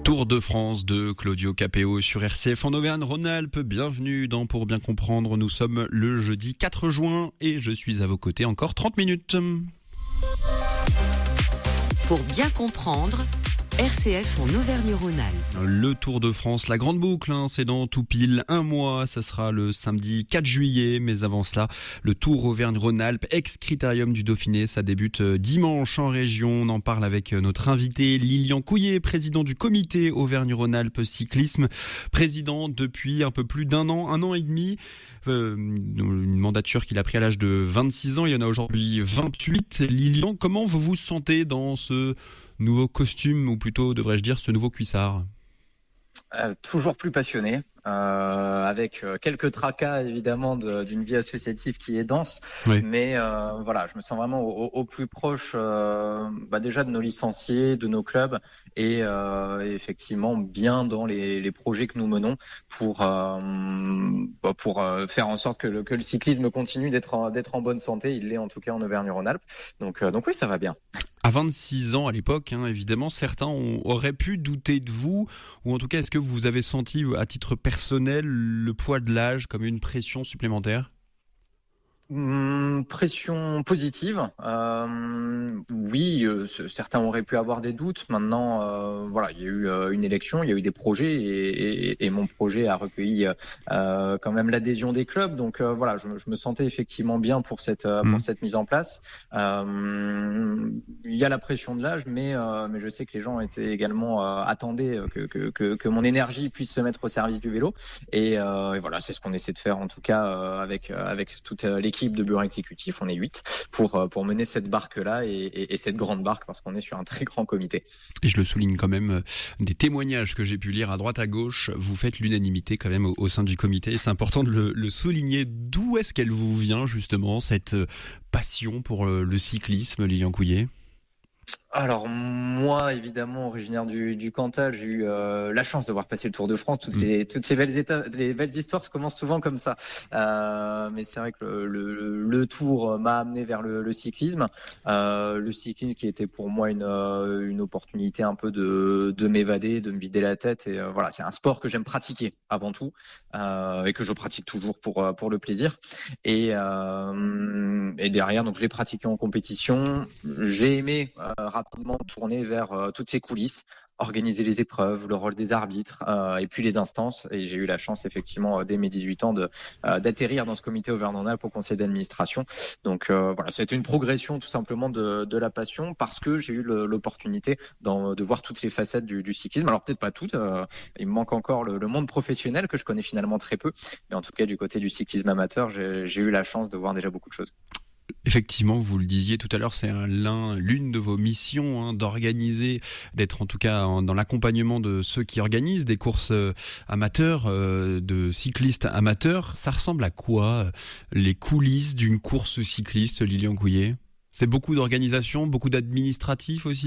Tour de France de Claudio Capéo sur RCF en Auvergne-Rhône-Alpes. Bienvenue dans Pour bien comprendre. Nous sommes le jeudi 4 juin et je suis à vos côtés encore 30 minutes. Pour bien comprendre, RCF en Auvergne-Rhône-Alpes. Le Tour de France, la grande boucle, c'est dans tout pile un mois. Ça sera le samedi 4 juillet. Mais avant cela, le Tour Auvergne-Rhône-Alpes, ex-critérium du Dauphiné. Ça débute dimanche en région. On en parle avec notre invité Lilian Couillet, président du comité Auvergne-Rhône-Alpes Cyclisme. Président depuis un peu plus d'un an et demi. Une mandature qu'il a pris à l'âge de 26 ans. Il en a aujourd'hui 28. Lilian, comment vous vous sentez dans ce nouveau costume, ou plutôt devrais-je dire ce nouveau cuissard? Toujours plus passionné, avec quelques tracas évidemment d'une vie associative qui est dense, oui. Mais voilà, je me sens vraiment au plus proche déjà de nos licenciés, de nos clubs et effectivement bien dans les projets que nous menons pour faire en sorte que le cyclisme continue d'être en bonne santé. Il l'est en tout cas en Auvergne-Rhône-Alpes. Donc oui, ça va bien. À 26 ans à l'époque, évidemment, certains auraient pu douter de vous, ou en tout cas, est-ce que vous avez senti à titre personnel le poids de l'âge comme une pression supplémentaire ? Pression positive, oui, certains auraient pu avoir des doutes. Maintenant, voilà, il y a eu une élection, il y a eu des projets et mon projet a recueilli quand même l'adhésion des clubs. Donc voilà, je me sentais effectivement bien pour cette mise en place. Il y a la pression de l'âge, mais je sais que les gens étaient également attendaient que mon énergie puisse se mettre au service du vélo. Et voilà, c'est ce qu'on essaie de faire en tout cas avec toute l'équipe de bureau exécutif. On est 8 pour mener cette barque-là et cette grande barque parce qu'on est sur un très grand comité. Et je le souligne quand même, des témoignages que j'ai pu lire à droite à gauche, vous faites l'unanimité quand même au sein du comité et c'est important de le souligner. D'où est-ce qu'elle vous vient justement, cette passion pour le cyclisme, Lilian Couillet ? Alors moi, évidemment, originaire du Cantal, j'ai eu la chance de voir passer le Tour de France. Toutes ces les belles histoires se commencent souvent comme ça. Mais c'est vrai que le Tour m'a amené vers le cyclisme. Le cyclisme qui était pour moi une opportunité un peu de m'évader, de me vider la tête. Et voilà, c'est un sport que j'aime pratiquer avant tout et que je pratique toujours pour le plaisir. Et derrière, donc je l'ai pratiqué en compétition. J'ai aimé rapidement tourner vers toutes ces coulisses, organiser les épreuves, le rôle des arbitres et puis les instances. Et j'ai eu la chance effectivement dès mes 18 ans d'atterrir dans ce comité Auvergne-Rhône-Alpes au conseil d'administration. Donc voilà, c'était une progression tout simplement de la passion parce que j'ai eu l'opportunité de voir toutes les facettes du cyclisme. Alors peut-être pas toutes, il me manque encore le monde professionnel que je connais finalement très peu. Mais en tout cas du côté du cyclisme amateur, j'ai eu la chance de voir déjà beaucoup de choses. Effectivement, vous le disiez tout à l'heure, c'est l'une de vos missions d'organiser, d'être en tout cas dans l'accompagnement de ceux qui organisent des courses amateurs, de cyclistes amateurs. Ça ressemble à quoi les coulisses d'une course cycliste, Lilian Couillet ? C'est beaucoup d'organisation, beaucoup d'administratif aussi ?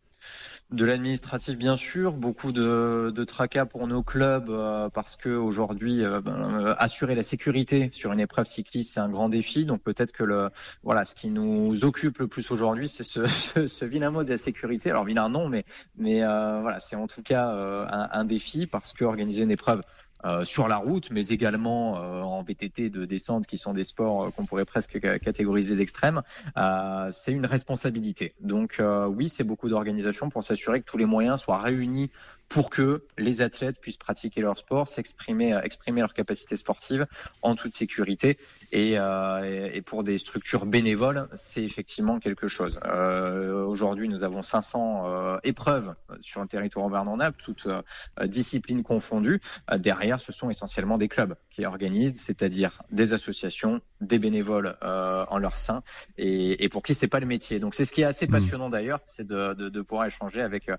De l'administratif bien sûr, beaucoup de tracas pour nos clubs parce que aujourd'hui assurer la sécurité sur une épreuve cycliste c'est un grand défi. Donc peut-être que ce qui nous occupe le plus aujourd'hui c'est ce vilain mot de la sécurité. Alors vilain non, mais voilà, c'est en tout cas un défi parce que organiser une épreuve sur la route, mais également en VTT de descente, qui sont des sports qu'on pourrait presque catégoriser d'extrême, c'est une responsabilité. Donc oui, c'est beaucoup d'organisation pour s'assurer que tous les moyens soient réunis pour que les athlètes puissent pratiquer leur sport, exprimer leurs capacités sportives en toute sécurité. Et pour des structures bénévoles, c'est effectivement quelque chose. Aujourd'hui, nous avons 500 épreuves sur le territoire Auvergne-Rhône-Alpes, toutes disciplines confondues. Derrière, ce sont essentiellement des clubs qui organisent, c'est-à-dire des associations, des bénévoles en leur sein, et pour qui c'est pas le métier. Donc c'est ce qui est assez passionnant d'ailleurs, c'est de pouvoir échanger avec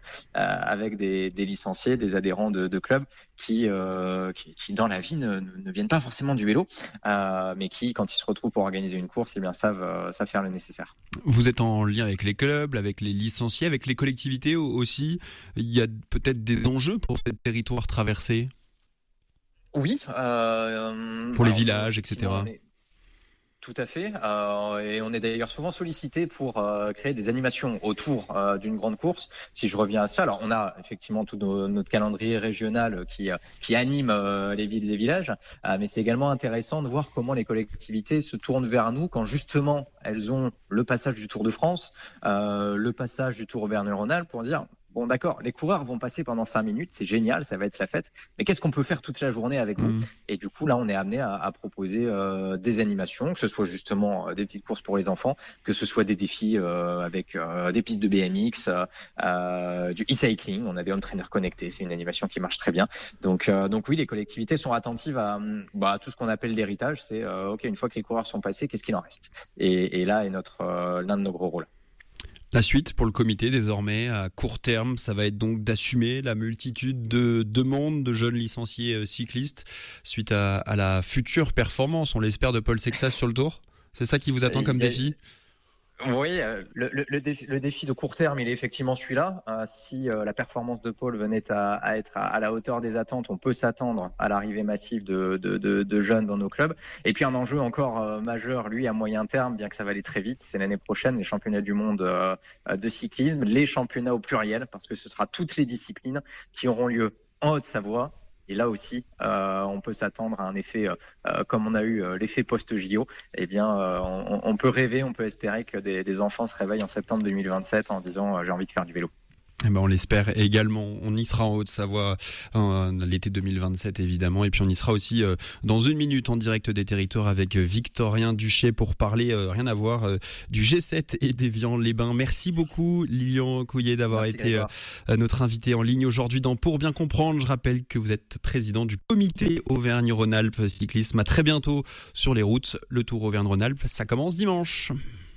des licenciés, des adhérents de clubs qui dans la vie ne viennent pas forcément du vélo, mais qui, quand ils se retrouvent pour organiser une course, eh bien savent faire le nécessaire. Vous êtes en lien avec les clubs, avec les licenciés, avec les collectivités aussi. Il y a peut-être des enjeux pour ces territoires traversés ? Oui. Pour les villages, etc. Tout à fait. Et on est d'ailleurs souvent sollicité pour créer des animations autour d'une grande course. Si je reviens à ça, alors on a effectivement tout notre calendrier régional qui anime les villes et villages, mais c'est également intéressant de voir comment les collectivités se tournent vers nous quand justement elles ont le passage du Tour de France, le passage du Tour Auvergne-Rhône-Alpes pour dire bon d'accord, les coureurs vont passer pendant 5 minutes, c'est génial, ça va être la fête, mais qu'est-ce qu'on peut faire toute la journée avec vous ? Et du coup là on est amené à proposer des animations, que ce soit justement des petites courses pour les enfants, que ce soit des défis avec des pistes de BMX, du e-cycling, on a des home trainers connectés, c'est une animation qui marche très bien. Donc oui, les collectivités sont attentives à tout ce qu'on appelle l'héritage, c'est ok, une fois que les coureurs sont passés, qu'est-ce qu'il en reste ? Et là est l'un de nos gros rôles. La suite pour le comité désormais à court terme, ça va être donc d'assumer la multitude de demandes de jeunes licenciés cyclistes suite à la future performance, on l'espère, de Paul Sexas sur le Tour. C'est ça qui vous attend comme défi ? Oui, le défi de court terme, il est effectivement celui-là. Si la performance de Paul venait à être à la hauteur des attentes, on peut s'attendre à l'arrivée massive de jeunes dans nos clubs. Et puis un enjeu encore majeur, lui, à moyen terme, bien que ça va aller très vite, c'est l'année prochaine, les championnats du monde de cyclisme, les championnats au pluriel, parce que ce sera toutes les disciplines qui auront lieu en Haute-Savoie. Et là aussi, on peut s'attendre à un effet, comme on a eu l'effet post-JO. Eh bien, on peut rêver, on peut espérer que des enfants se réveillent en septembre 2027 en disant j'ai envie de faire du vélo. Eh ben on l'espère également. On y sera en Haute-Savoie l'été 2027 évidemment, et puis on y sera aussi dans une minute en direct des territoires avec Victorien Duché pour parler rien à voir du G7 et d'Évian-les-Bains. Merci beaucoup Lilian Couillet d'avoir été notre invité en ligne aujourd'hui dans Pour bien comprendre. Je rappelle que vous êtes président du comité Auvergne-Rhône-Alpes cyclisme. À très bientôt sur les routes. Le Tour Auvergne-Rhône-Alpes, ça commence dimanche.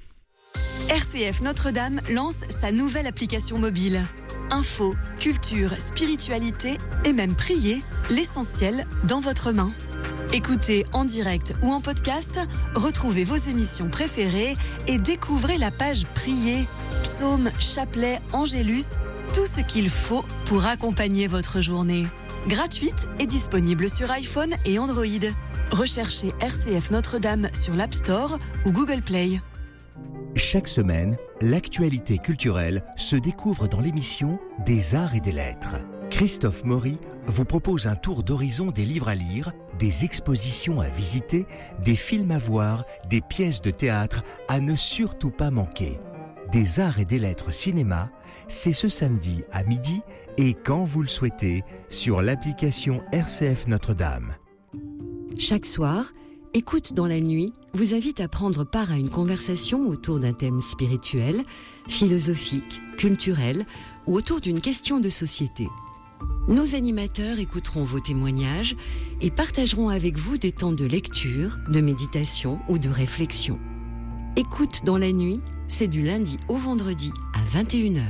RCF Notre-Dame lance sa nouvelle application mobile. Info, culture, spiritualité et même prier, l'essentiel dans votre main. Écoutez en direct ou en podcast, retrouvez vos émissions préférées et découvrez la page Prier, psaumes, chapelets, angélus, tout ce qu'il faut pour accompagner votre journée. Gratuite et disponible sur iPhone et Android. Recherchez RCF Notre-Dame sur l'App Store ou Google Play. Chaque semaine, l'actualité culturelle se découvre dans l'émission Des Arts et des Lettres. Christophe Maury vous propose un tour d'horizon des livres à lire, des expositions à visiter, des films à voir, des pièces de théâtre à ne surtout pas manquer. Des Arts et des Lettres cinéma, c'est ce samedi à midi et quand vous le souhaitez sur l'application RCF Notre-Dame. Chaque soir, Écoute dans la nuit vous invite à prendre part à une conversation autour d'un thème spirituel, philosophique, culturel ou autour d'une question de société. Nos animateurs écouteront vos témoignages et partageront avec vous des temps de lecture, de méditation ou de réflexion. Écoute dans la nuit, c'est du lundi au vendredi à 21h.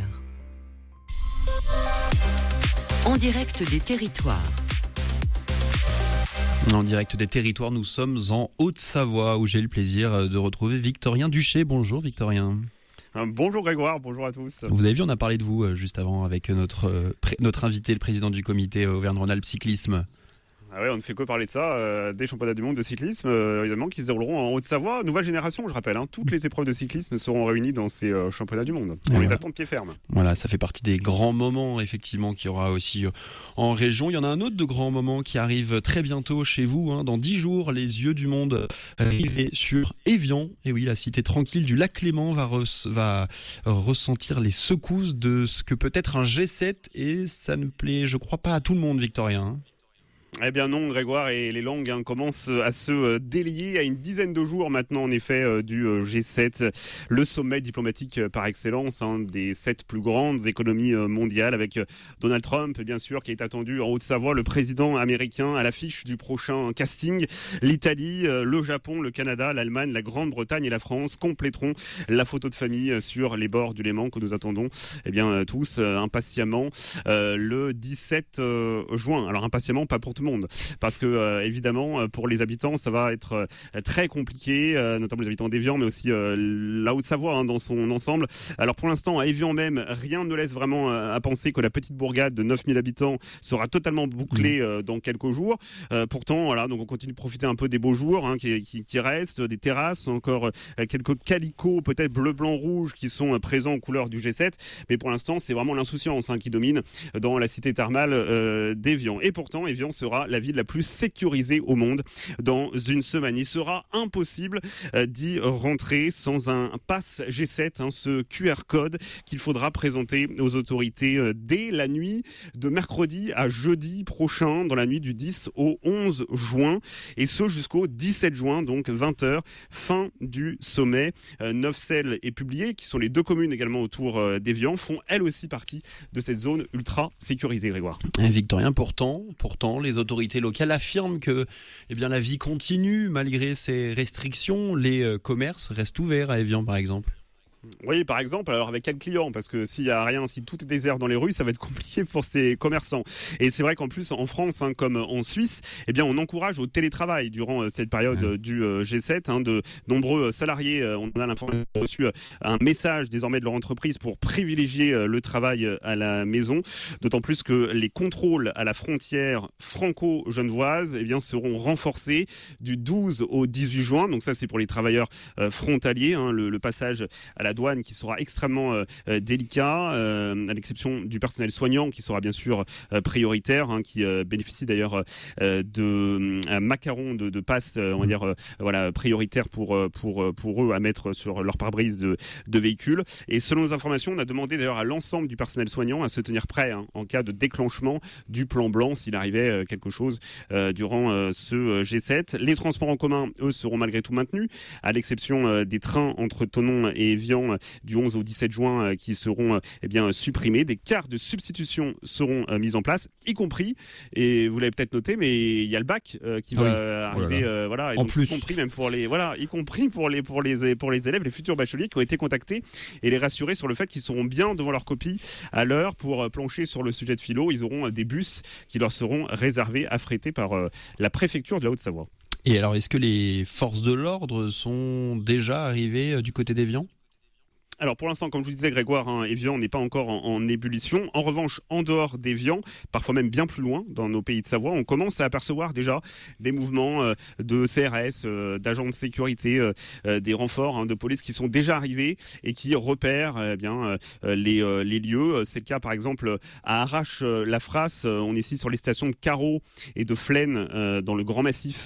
En direct des territoires. En direct des territoires, nous sommes en Haute-Savoie où j'ai le plaisir de retrouver Victorien Duché. Bonjour Victorien. Bonjour Grégoire, bonjour à tous. Vous avez vu, on a parlé de vous juste avant avec notre invité, le président du comité Auvergne-Rhône-Alpes cyclisme. Ah ouais, on ne fait que parler de ça, des championnats du monde de cyclisme, évidemment, qui se dérouleront en Haute-Savoie. Nouvelle génération, je rappelle, toutes les épreuves de cyclisme seront réunies dans ces championnats du monde. On les attend de pied ferme. Voilà, ça fait partie des grands moments, effectivement, qu'il y aura aussi en région. Il y en a un autre de grand moment qui arrive très bientôt chez vous. Dans 10 jours, les yeux du monde rivés sur Évian. Et oui, la cité tranquille du lac Léman va ressentir les secousses de ce que peut être un G7. Et ça ne plaît, je crois, pas à tout le monde, Victorien. Eh bien non, Grégoire, et les langues commencent à se délier à une dizaine de jours maintenant, en effet, du G7, le sommet diplomatique par excellence, des 7 plus grandes économies mondiales, avec Donald Trump, bien sûr, qui est attendu en Haute-Savoie, le président américain à l'affiche du prochain casting. L'Italie, le Japon, le Canada, l'Allemagne, la Grande-Bretagne et la France compléteront la photo de famille sur les bords du Léman que nous attendons tous impatiemment le 17 juin. Alors impatiemment, pas pour tout tout le monde. Parce que, évidemment, pour les habitants, ça va être très compliqué, notamment les habitants d'Évian, mais aussi la Haute-Savoie dans son ensemble. Alors pour l'instant, à Évian même, rien ne laisse vraiment à penser que la petite bourgade de 9000 habitants sera totalement bouclée dans quelques jours. Pourtant, voilà, donc on continue de profiter un peu des beaux jours qui restent, des terrasses, encore quelques calicots, peut-être bleu, blanc, rouge, qui sont présents aux couleurs du G7. Mais pour l'instant, c'est vraiment l'insouciance qui domine dans la cité thermale d'Évian. Et pourtant, Évian sera la ville la plus sécurisée au monde dans une semaine. Il sera impossible d'y rentrer sans un pass G7, ce QR code qu'il faudra présenter aux autorités dès la nuit de mercredi à jeudi prochain, dans la nuit du 10 au 11 juin, et ce jusqu'au 17 juin, donc 20h, fin du sommet. Neufcelles et Publier, qui sont les deux communes également autour d'Évian, font elles aussi partie de cette zone ultra sécurisée, Grégoire. Victorien, pourtant, les autorités locales affirment que la vie continue malgré ces restrictions. Les commerces restent ouverts à Évian, par exemple. Oui, par exemple, alors avec quel client ? Parce que s'il y a rien, si tout est désert dans les rues, ça va être compliqué pour ces commerçants. Et c'est vrai qu'en plus, en France, comme en Suisse, on encourage au télétravail durant cette période du G7. De nombreux salariés, on a l'information reçu un message désormais de leur entreprise pour privilégier le travail à la maison. D'autant plus que les contrôles à la frontière franco-genevoise seront renforcés du 12 au 18 juin. Donc ça, c'est pour les travailleurs frontaliers. Le passage à la douane qui sera extrêmement délicat, à l'exception du personnel soignant qui sera bien sûr prioritaire, qui bénéficie d'ailleurs de macarons de passes, prioritaires pour eux à mettre sur leur pare-brise de véhicules. Et selon nos informations, on a demandé d'ailleurs à l'ensemble du personnel soignant à se tenir prêt en cas de déclenchement du plan blanc s'il arrivait quelque chose durant ce G7. Les transports en commun, eux, seront malgré tout maintenus, à l'exception des trains entre Thonon et Évian du 11 au 17 juin qui seront supprimés. Des cars de substitution seront mis en place, y compris, et vous l'avez peut-être noté, mais il y a le bac qui va arriver, et en donc, plus. y compris même pour les élèves, les futurs bacheliers qui ont été contactés, et les rassurer sur le fait qu'ils seront bien devant leur copie à l'heure pour plancher sur le sujet de philo. Ils auront des bus qui leur seront réservés, affrétés par la préfecture de la Haute-Savoie. Et alors, est-ce que les forces de l'ordre sont déjà arrivées du côté d'Évian ? Alors pour l'instant, comme je vous disais Grégoire, Évian n'est pas encore en ébullition. En revanche, en dehors d'Évian, parfois même bien plus loin dans nos pays de Savoie, on commence à apercevoir déjà des mouvements de CRS, d'agents de sécurité, des renforts de police qui sont déjà arrivés et qui repèrent les lieux. C'est le cas par exemple à Arrache-la-Frasse. On est ici sur les stations de Carreau et de Flaine dans le Grand Massif,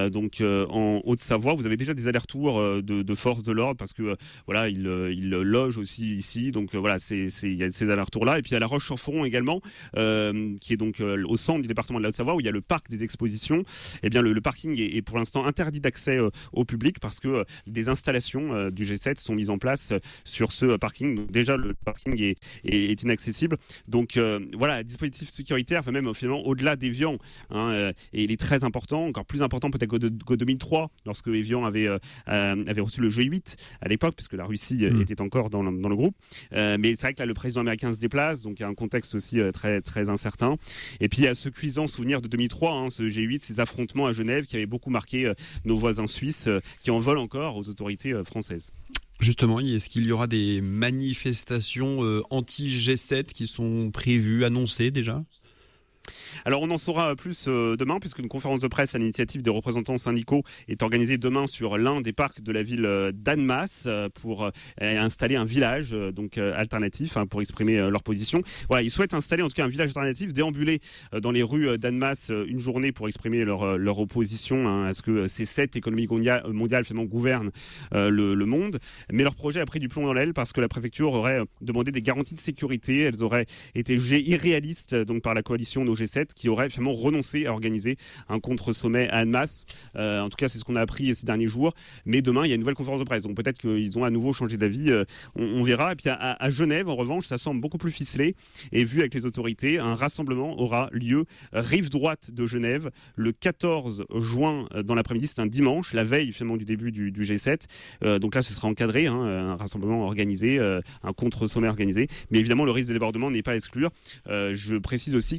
en Haute-Savoie. Vous avez déjà des allers-retours de forces de l'ordre parce que ils loge aussi ici, donc il y a ces allers-retours là. Et puis à La Roche-sur-Foron également, qui est donc au centre du département de la Haute-Savoie, où il y a le parc des expositions. Le parking est pour l'instant interdit d'accès au public parce que des installations du G7 sont mises en place sur ce parking. Donc, déjà le parking est inaccessible. Donc le dispositif sécuritaire va même finalement au-delà d'Évian, et il est très important, encore plus important peut-être qu'au 2003, lorsque Évian avait reçu le G8 à l'époque, puisque la Russie était encore dans le groupe. Mais c'est vrai que là, le président américain se déplace, donc il y a un contexte aussi très, très incertain. Et puis il y a ce cuisant souvenir de 2003, ce G8, ces affrontements à Genève qui avaient beaucoup marqué nos voisins suisses, qui en veulent encore aux autorités françaises. Justement, est-ce qu'il y aura des manifestations anti-G7 qui sont prévues, annoncées déjà ? Alors on en saura plus demain, puisque une conférence de presse à l'initiative des représentants syndicaux est organisée demain sur l'un des parcs de la ville d'Annemasse pour installer un village alternatif pour exprimer leur position. Voilà, ils souhaitent installer en tout cas un village alternatif, déambuler dans les rues d'Annemasse une journée pour exprimer leur opposition à ce que ces 7 économies mondiales finalement gouvernent le monde. Mais leur projet a pris du plomb dans l'aile parce que la préfecture aurait demandé des garanties de sécurité. Elles auraient été jugées irréalistes par la coalition No G7 qui aurait finalement renoncé à organiser un contre-sommet à Annemasse. En tout cas, c'est ce qu'on a appris ces derniers jours. Mais demain, il y a une nouvelle conférence de presse. Donc peut-être qu'ils ont à nouveau changé d'avis. On verra. Et puis à Genève, en revanche, ça semble beaucoup plus ficelé. Et vu avec les autorités, un rassemblement aura lieu rive droite de Genève le 14 juin dans l'après-midi. C'est un dimanche, la veille finalement du début du G7. Donc là, ce sera encadré, un rassemblement organisé, un contre-sommet organisé. Mais évidemment, le risque de débordement n'est pas à exclure. Je précise aussi que déjà,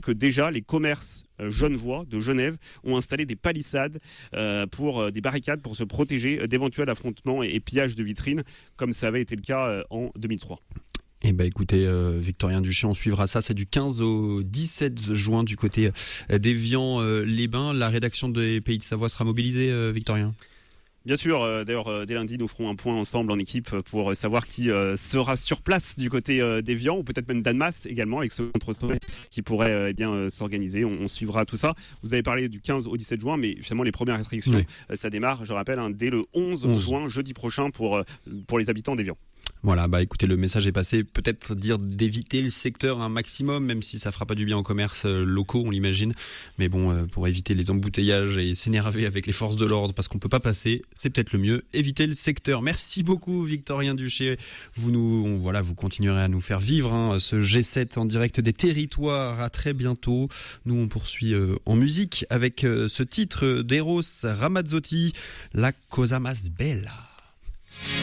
ça, les commerces genevois de Genève ont installé des palissades pour des barricades pour se protéger d'éventuels affrontements et pillages de vitrines, comme ça avait été le cas en 2003. Eh ben écoutez, Victorien Duché, on suivra ça. C'est du 15 au 17 juin du côté d'Évian-les-Bains. La rédaction des Pays de Savoie sera mobilisée, Victorien ? Bien sûr, d'ailleurs, dès lundi, nous ferons un point ensemble en équipe pour savoir qui sera sur place du côté d'Évian, ou peut-être même d'Annemasse également, avec ce contre-sommet qui pourrait s'organiser. On suivra tout ça. Vous avez parlé du 15 au 17 juin, mais finalement, les premières restrictions, ça démarre, je rappelle, dès le 11 juin, jeudi prochain, pour les habitants d'Évian. Voilà, bah écoutez, le message est passé. Peut-être dire d'éviter le secteur un maximum, même si ça fera pas du bien aux commerces locaux, on l'imagine. Mais bon, pour éviter les embouteillages et s'énerver avec les forces de l'ordre parce qu'on peut pas passer, c'est peut-être le mieux. Éviter le secteur. Merci beaucoup, Victorien Duché. Vous continuerez à nous faire vivre ce G7 en direct des territoires. À très bientôt. Nous, on poursuit en musique avec ce titre d'Eros Ramazzotti, La Cosa Mas Bella.